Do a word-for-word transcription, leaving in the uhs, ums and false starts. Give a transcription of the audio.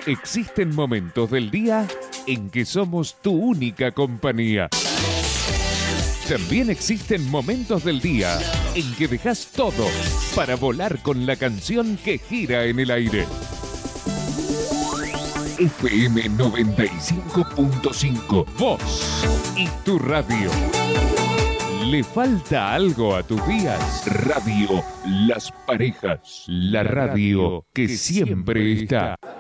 Existen momentos del día en que somos tu única compañía. También existen momentos del día en que dejas todo para volar con la canción que gira en el aire. F M noventa y cinco punto cinco, vos y tu radio. ¿Le falta algo a tus días? Radio Las Parejas, la radio que siempre está.